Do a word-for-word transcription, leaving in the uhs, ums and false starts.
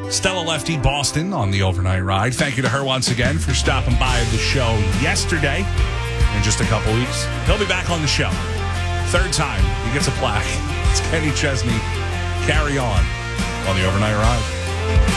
Stella Lefty Boston on the overnight ride. Thank you to her once again for stopping by the show yesterday. In just a couple weeks, he'll be back on the show. Third time he gets a plaque. It's Kenny Chesney. Carry on on the overnight ride.